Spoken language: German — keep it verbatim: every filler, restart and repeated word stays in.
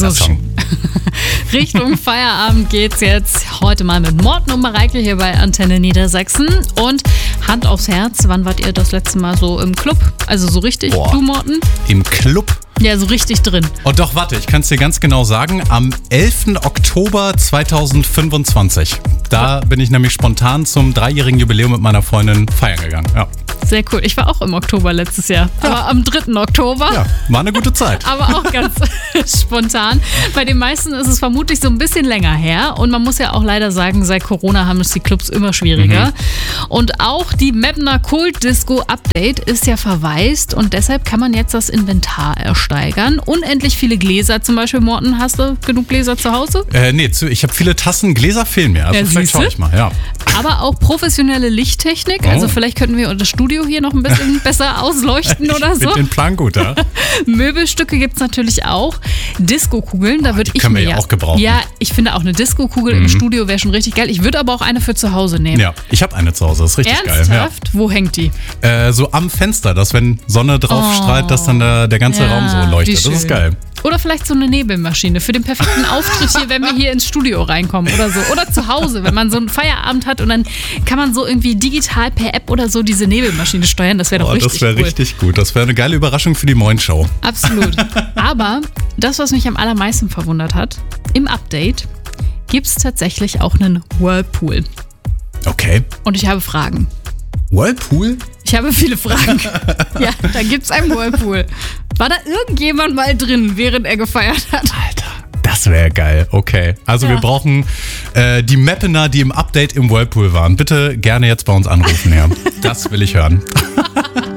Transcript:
Geiler Song. Richtung Feierabend geht's jetzt. Heute mal mit Morten und Mareike hier bei Antenne Niedersachsen. Und Hand aufs Herz, wann wart ihr das letzte Mal so im Club? Also so richtig, Boah. du Morten? Im Club? Ja, so richtig drin. Oh doch, warte, ich kann es dir ganz genau sagen. Am elften Oktober zweitausendfünfundzwanzig. Da bin ich nämlich spontan zum dreijährigen Jubiläum mit meiner Freundin feiern gegangen. Ja, Sehr cool. Ich war auch im Oktober letztes Jahr. Aber am dritten Oktober. ja war eine gute Zeit. Aber auch ganz spontan. Bei den meisten ist es vermutlich so ein bisschen länger her. Und man muss ja auch leider sagen, seit Corona haben es die Clubs immer schwieriger. Mhm. Und auch die Mapner Kult Disco Update ist ja verwaist. Und deshalb kann man jetzt das Inventar ersteigern. Unendlich viele Gläser zum Beispiel. Morten, hast du genug Gläser zu Hause? Äh, nee, zu, ich habe viele Tassen, Gläser fehlen mir. Also Ja, vielleicht siehste? schaue ich mal, ja. Aber auch professionelle Lichttechnik. Also Oh. vielleicht könnten wir das Studio hier noch ein bisschen besser ausleuchten oder Ich so. finde den Plan gut, ja. Möbelstücke gibt es natürlich auch. Disco-Kugeln, da würde die ich können wir mir ja auch gebrauchen. Ja, ich finde auch eine Disco-Kugel im Studio wäre schon richtig geil. Ich würde aber auch eine für zu Hause nehmen. Ja, ich habe eine zu Hause, das ist richtig Ernsthaft? Wo hängt die? geil. Ja. Äh, so am Fenster, dass wenn Sonne drauf Oh. strahlt, dass dann der, der ganze Ja, Raum so wie leuchtet. Das ist schön. geil. Oder vielleicht so eine Nebelmaschine für den perfekten Auftritt hier, wenn wir hier ins Studio reinkommen oder so. Oder zu Hause, wenn man so einen Feierabend hat und dann kann man so irgendwie digital per App oder so diese Nebelmaschine steuern. Das wäre doch Oh, richtig das wäre cool. richtig gut. Das wäre eine geile Überraschung für die Moin-Show. Absolut. Aber das, was mich am allermeisten verwundert hat, im Update gibt es tatsächlich auch einen Whirlpool. Okay. Und ich habe Fragen. Whirlpool? Ich habe viele Fragen. Ja, da gibt es einen Whirlpool. War da irgendjemand mal drin, während er gefeiert hat? Alter, das wäre geil. Okay. Also Ja. wir brauchen äh, die Mappener, die im Update im Whirlpool waren. Bitte gerne jetzt bei uns anrufen, ja. Das will ich hören.